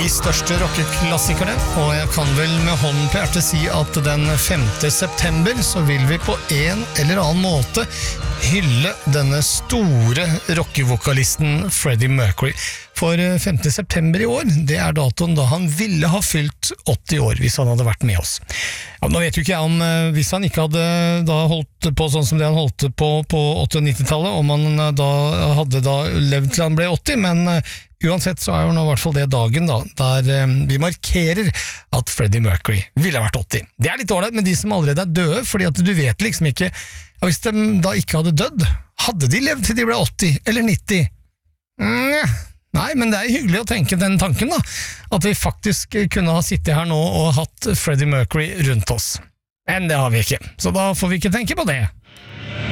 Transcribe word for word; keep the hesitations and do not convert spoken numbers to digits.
de største rockeklassikerne, og jeg kan vel med hånden på hjertet si at den femte september så vil vi på en eller annen måte hylle denne store rockevokalisten Freddie Mercury. For femte september i år, det er datoen da han ville ha fylt åtti år hvis han hadde vært med oss. Ja, nå vet jo ikke jeg om, hvis han ikke hadde da holdt på sånn som det han holdt på på åtti- og nittitallet, om han da hadde da levd til han ble åtti, men uansett så er jo nå i hvert fall det dagen da, der vi markerer at Freddie Mercury ville ha vært åtti. Det er litt ålreit med de som allerede er døde, fordi at du vet liksom ikke, ja, hvis de da ikke hadde dødd, hadde de levd til de ble åtti eller nitti? Mm, nei, men det er hyggelig å tenke den tanken da, at vi faktisk kunne ha sittet her nå og hatt Freddie Mercury rundt oss. Men det har vi ikke, så da får vi ikke tenke på det.